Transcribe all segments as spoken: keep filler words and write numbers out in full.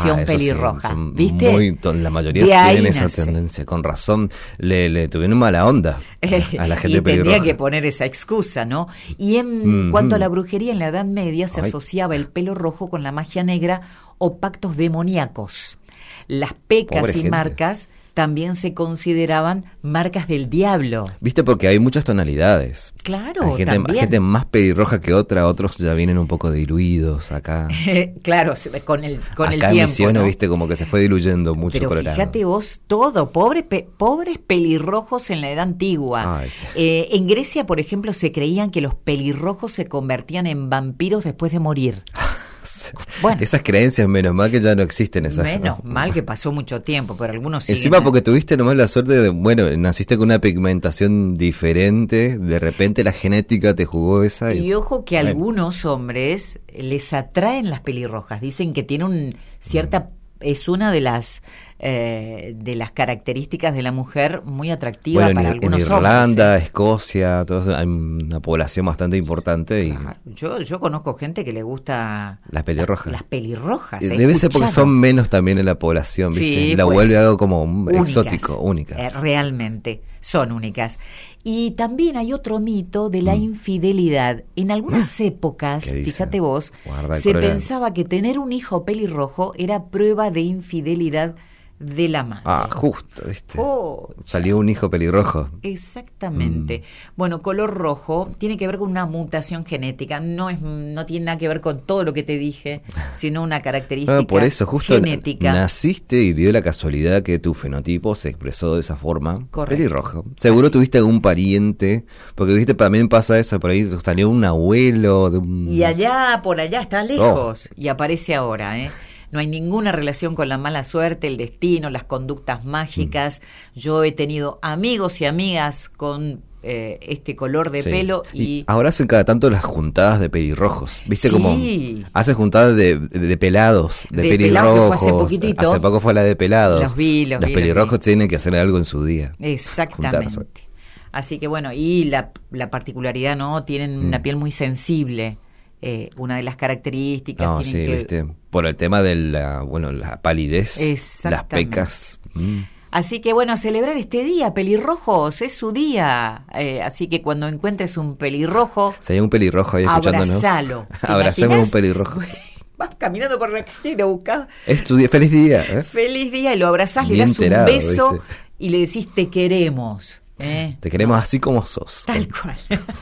versión ah, pelirroja, sí, son ¿viste? Muy, la mayoría de tienen esa nace. tendencia, con razón. Le, le tuvieron mala onda a la gente y pelirroja. tendría que poner esa excusa, ¿no? Y en Mm-hmm. cuanto a la brujería, en la Edad Media se Ay. asociaba el pelo rojo con la magia negra o pactos demoníacos. Las pecas Pobre y gente. marcas también se consideraban marcas del diablo. Viste, porque hay muchas tonalidades. Claro, Hay gente, también. hay gente más pelirroja que otra, otros ya vienen un poco diluidos acá. Claro, con el, con acá el en tiempo, Misiones, ¿no? viste, como que se fue diluyendo mucho Pero colorado. fíjate vos todo, pobre, pe, pobres pelirrojos en la edad antigua. Ay, sí. eh, en Grecia, por ejemplo, se creían que los pelirrojos se convertían en vampiros después de morir. Bueno, esas creencias, menos mal que ya no existen esas. menos mal que pasó mucho tiempo, pero algunos siguen. Encima porque tuviste nomás la suerte de, bueno, naciste con una pigmentación diferente, de repente la genética te jugó esa. Y, y ojo que a bueno. algunos hombres les atraen las pelirrojas, dicen que tiene un cierta... Mm. Es una de las eh, de las características de la mujer muy atractiva bueno, para en, algunos en Irlanda, hombres. ¿eh? Escocia, todo eso, hay una población bastante importante. Y claro. yo, yo conozco gente que le gusta las pelirrojas. La, las pelirrojas. Debe ser porque son menos también en la población, ¿viste? Sí, la pues, vuelve algo como únicas, exótico, únicas. Eh, realmente, son únicas. Y también hay otro mito de la mm. infidelidad. En algunas épocas, fíjate vos, se cruel. pensaba que tener un hijo pelirrojo era prueba de infidelidad del amante. Ah, justo, ¿viste? Oh, salió un hijo pelirrojo. Exactamente. Mm. Bueno, color rojo tiene que ver con una mutación genética. No es, no tiene nada que ver con todo lo que te dije, sino una característica no, por eso, justo genética. Naciste y dio la casualidad que tu fenotipo se expresó de esa forma. Correcto. Pelirrojo. Seguro Así. tuviste algún pariente, porque viste, también pasa eso, por ahí salió un abuelo de un... Y allá, por allá, está lejos, oh. y aparece ahora, ¿eh? No hay ninguna relación con la mala suerte, el destino, las conductas mágicas. Mm. Yo he tenido amigos y amigas con eh, este color de sí. pelo. Y... y ahora hacen cada tanto las juntadas de pelirrojos. ¿Viste sí. como hacen juntadas de, de, de pelados, de, de pelirrojos? Pelados que fue hace poquitito. Hace poco fue la de pelados. Los vi, los Los vi, pelirrojos los vi. tienen que hacer algo en su día. Exactamente. Juntarse. Así que bueno, y la, la particularidad, ¿no? Tienen mm. una piel muy sensible. Eh, una de las características no, tienen sí, que... ¿viste? Por el tema de la, bueno, la palidez, las pecas. Mm. Así que bueno, celebrar este día, pelirrojos, es su día. Eh, así que cuando encuentres un pelirrojo, si hay un pelirrojo ahí escuchándonos, abrazalo. Abracemos un pelirrojo. Vas caminando por la calle y lo buscas. Es tu día, feliz día. ¿eh? Feliz día, y lo abrazás, Bien le das enterado, un beso, ¿viste? Y le decís te queremos. ¿eh? Te queremos no. así como sos. Tal cual.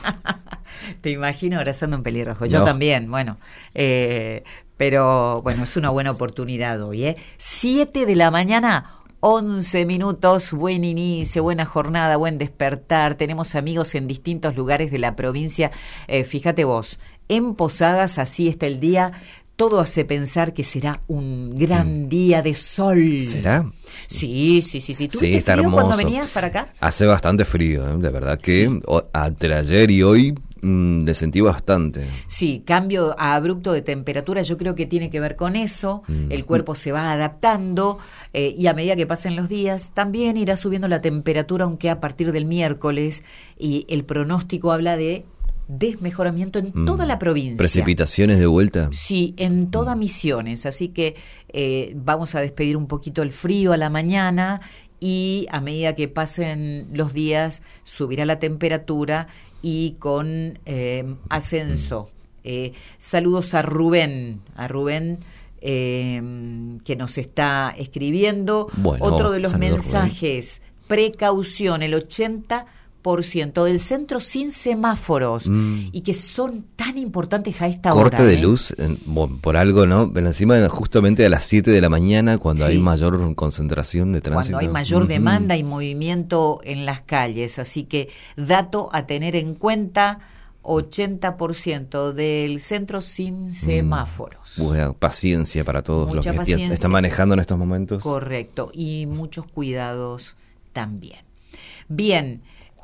Te imagino abrazando un pelirrojo. Yo no. también, bueno. Eh, pero bueno, es una buena oportunidad hoy, ¿eh? Siete de la mañana, once minutos. Buen inicio, buena jornada, buen despertar. Tenemos amigos en distintos lugares de la provincia. Eh, fíjate vos, en Posadas así está el día. Todo hace pensar que será un gran mm. día de sol. ¿Será? Sí, sí, sí. sí. ¿Tú sí, viste está frío hermoso. cuando venías para acá? Hace bastante frío, ¿eh? De verdad que sí. entre ayer y hoy mmm, le sentí bastante. Sí, cambio abrupto de temperatura, yo creo que tiene que ver con eso. Mm. El cuerpo se va adaptando eh, y a medida que pasen los días también irá subiendo la temperatura, aunque a partir del miércoles, y el pronóstico habla de desmejoramiento en mm. toda la provincia. ¿Precipitaciones de vuelta? Sí, en toda mm. Misiones, así que eh, vamos a despedir un poquito el frío a la mañana y a medida que pasen los días subirá la temperatura y con eh, ascenso. Mm. Eh, saludos a Rubén, a Rubén eh, que nos está escribiendo. Bueno, otro de los saludos, mensajes, Rubén. Precaución, el ochenta por ciento del centro sin semáforos mm. y que son tan importantes a esta corte hora. Corte de ¿eh? luz, en, bueno, por algo, ¿no? Encima justamente a las siete de la mañana cuando sí. hay mayor concentración de tránsito. Cuando hay mayor mm-hmm. demanda y movimiento en las calles. Así que dato a tener en cuenta, ochenta por ciento del centro sin semáforos. Mm. Bueno, paciencia para todos Mucha los que paciencia. están manejando en estos momentos. Correcto, y muchos cuidados también. Bien.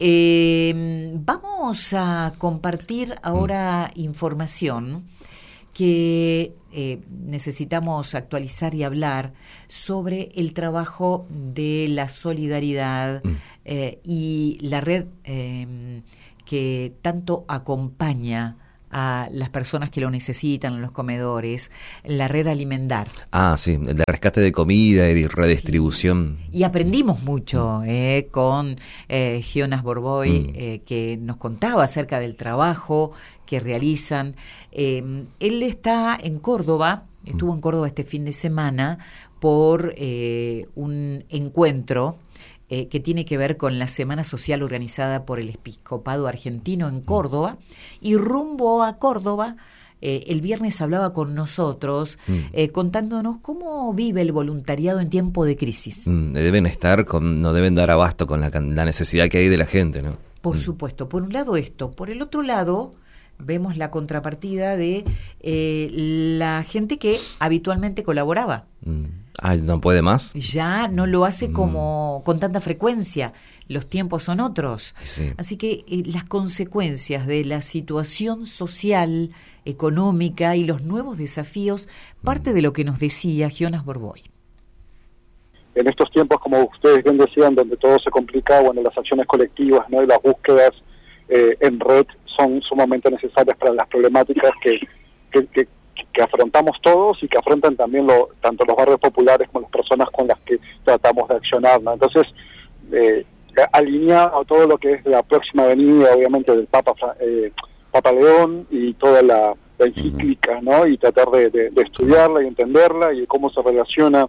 Eh, vamos a compartir ahora mm. información que eh, necesitamos actualizar y hablar sobre el trabajo de la solidaridad mm. eh, y la red eh, que tanto acompaña a las personas que lo necesitan en los comedores, la red Alimentar. Ah, sí, el de rescate de comida y de redistribución. Sí. Y aprendimos mucho eh, con eh, Jonas Borboy, mm. eh, que nos contaba acerca del trabajo que realizan. Eh, él está en Córdoba, estuvo en Córdoba este fin de semana por eh, un encuentro Eh, que tiene que ver con la Semana Social organizada por el Episcopado Argentino en Córdoba, y rumbo a Córdoba, eh, el viernes hablaba con nosotros, mm. eh, contándonos cómo vive el voluntariado en tiempo de crisis. Mm, deben estar, con, no deben dar abasto con la, la necesidad que hay de la gente, ¿no? Por mm. supuesto, por un lado esto, por el otro lado vemos la contrapartida de eh, la gente que habitualmente colaboraba. Mm. Ah, ¿no puede más? Ya no lo hace como mm. con tanta frecuencia. Los tiempos son otros. Sí. Así que eh, las consecuencias de la situación social, económica y los nuevos desafíos, parte mm. de lo que nos decía Jonas Borboy. En estos tiempos, como ustedes bien decían, donde todo se complica, bueno, las acciones colectivas, ¿no?, y las búsquedas eh, en red son sumamente necesarias para las problemáticas que, que, que que afrontamos todos y que afrontan también lo, tanto los barrios populares como las personas con las que tratamos de accionar, ¿no? Entonces, eh, alineado a todo lo que es la próxima venida, obviamente, del Papa eh, Papa León y toda la, la encíclica, ¿no?, y tratar de, de, de estudiarla y entenderla y cómo se relaciona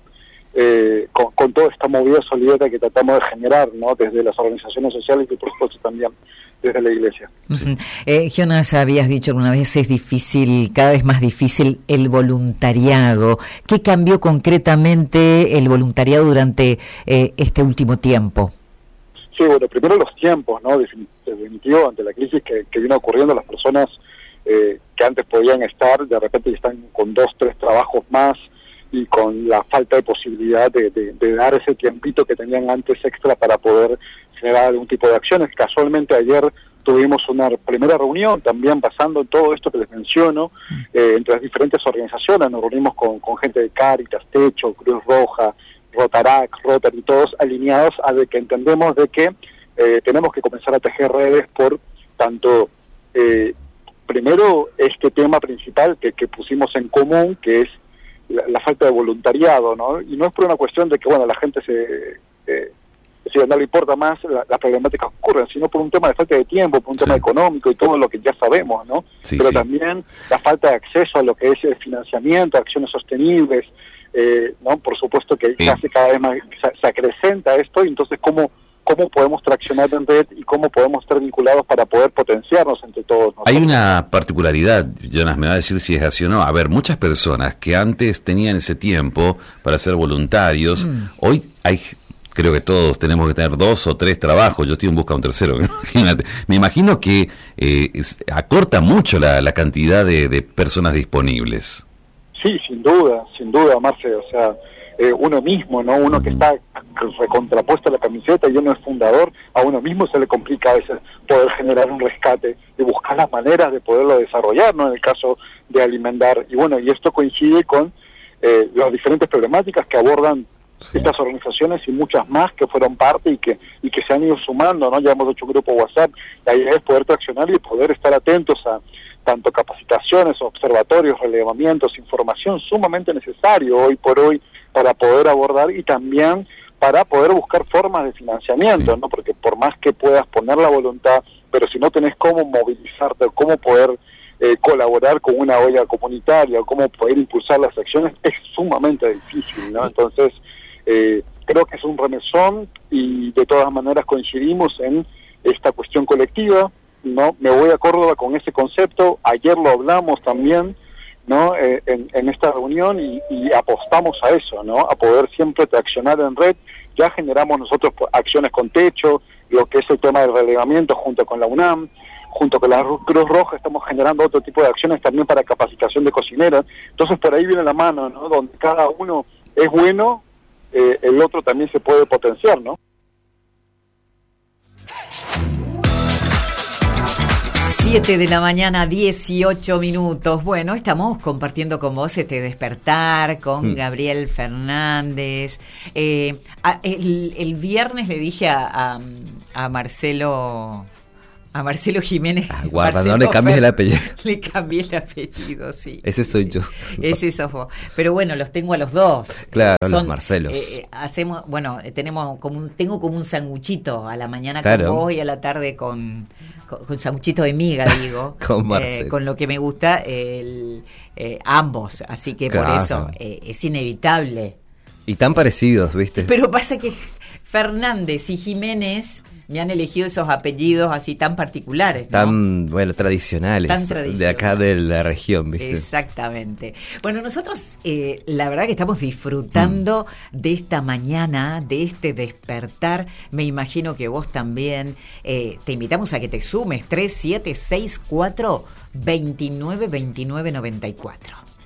eh, con, con toda esta movida solidaria que tratamos de generar, ¿no?, desde las organizaciones sociales y, por supuesto, también desde la iglesia. Uh-huh. eh, Jonas, habías dicho alguna vez, es difícil, cada vez más difícil el voluntariado. ¿Qué cambió concretamente el voluntariado durante eh, este último tiempo? Sí, bueno, primero los tiempos, ¿no? Definitivo, ante la crisis que, que vino ocurriendo, las personas eh, que antes podían estar, de repente están con dos, tres trabajos más, y con la falta de posibilidad de, de, de dar ese tiempito que tenían antes extra para poder generar algún tipo de acciones. Casualmente ayer tuvimos una primera reunión también basando en todo esto que les menciono, eh, entre las diferentes organizaciones. Nos reunimos con, con gente de Cáritas, Techo, Cruz Roja, Rotarac, Rotary, todos alineados a de que entendemos de que eh, tenemos que comenzar a tejer redes por tanto, eh, primero, este tema principal que, que pusimos en común, que es La, la falta de voluntariado, ¿no? Y no es por una cuestión de que, bueno, la gente se, eh, si no le importa más la, las problemáticas que ocurren, sino por un tema de falta de tiempo, por un sí. tema económico y todo lo que ya sabemos, ¿no? Sí, Pero sí. también la falta de acceso a lo que es el financiamiento, acciones sostenibles, eh, ¿no? Por supuesto que sí. se hace cada vez más, se, se acrecenta esto, y entonces cómo cómo podemos traccionar en red y cómo podemos estar vinculados para poder potenciarnos entre todos nosotros. Hay una particularidad, Jonas, me va a decir si es así o no. A ver, muchas personas que antes tenían ese tiempo para ser voluntarios, mm. hoy hay, creo que todos tenemos que tener dos o tres trabajos. Yo estoy en busca de un tercero, imagínate. Me imagino que eh, es, acorta mucho la, la cantidad de, de personas disponibles. Sí, sin duda, sin duda, Marce, o sea, eh, uno mismo, ¿no? Uno uh-huh. que está recontrapuesto a la camiseta y uno es fundador, a uno mismo se le complica a veces poder generar un rescate y buscar las maneras de poderlo desarrollar, ¿no? En el caso de Alimentar. Y bueno, y esto coincide con eh, las diferentes problemáticas que abordan sí. estas organizaciones y muchas más que fueron parte y que y que se han ido sumando, ¿no? Ya hemos hecho un grupo WhatsApp. La idea es poder traccionar y poder estar atentos a tanto capacitaciones, observatorios, relevamientos, información sumamente necesario hoy por hoy para poder abordar y también para poder buscar formas de financiamiento, ¿no? Porque por más que puedas poner la voluntad, pero si no tenés cómo movilizarte, cómo poder eh, colaborar con una olla comunitaria, o cómo poder impulsar las acciones, es sumamente difícil, ¿no? Entonces, eh, creo que es un remesón y de todas maneras coincidimos en esta cuestión colectiva, ¿no? Me voy a Córdoba con ese concepto, ayer lo hablamos también, ¿no? Eh, en, en esta reunión y, y apostamos a eso, ¿no? A poder siempre traccionar en red. Ya generamos nosotros acciones con Techo, lo que es el tema del relevamiento junto con la UNAM, junto con la Cruz Roja estamos generando otro tipo de acciones también para capacitación de cocineras. Entonces por ahí viene la mano, ¿no? Donde cada uno es bueno, eh, el otro también se puede potenciar, ¿no? siete de la mañana, dieciocho minutos. Bueno, estamos compartiendo con vos este despertar con mm. Gabriel Fernández. Eh, a, el, el viernes le dije a, a, a Marcelo A Marcelo Jiménez. Ah, guarda, Marcelo no le cambies Fer- el apellido. Le cambié el apellido, sí. Ese soy yo. Ese sos vos. Pero bueno, los tengo a los dos. Claro, Son, los Marcelos. eh, hacemos, bueno, eh, tenemos como un, tengo como un sanguchito a la mañana Claro. con vos y a la tarde con, con, con sanguchito de miga, digo. Con Marcelo. Eh, con lo que me gusta, el, eh, ambos. Así que por Claro. eso eh, es inevitable. Y tan parecidos, ¿viste? Pero pasa que Fernández y Jiménez me han elegido esos apellidos así tan particulares, ¿no? Tan, bueno, tradicionales. Tan tradicionales. De acá de la región, ¿viste? Exactamente. Bueno, nosotros eh, la verdad que estamos disfrutando mm. de esta mañana, de este despertar. Me imagino que vos también. Eh, te invitamos a que te sumes tres siete seis cuatro dos nueve dos nueve nueve cuatro.